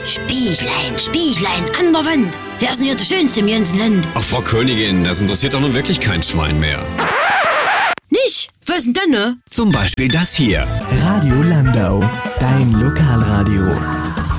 Spiechlein, Spiechlein, an der Wand. Wer ist denn hier der Schönste im ganzen Land? Ach, Frau Königin, das interessiert doch nun wirklich kein Schwein mehr. Nicht? Was denn, ne? Zum Beispiel das hier. Radio Landau, dein Lokalradio.